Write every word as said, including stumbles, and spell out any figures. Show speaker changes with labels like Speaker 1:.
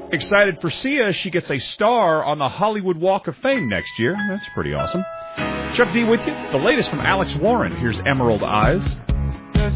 Speaker 1: Excited for Sia. She gets a star on the Hollywood Walk of Fame next year. That's pretty awesome. Chuck D with you. The latest from Alex Warren. Here's Emerald Eyes.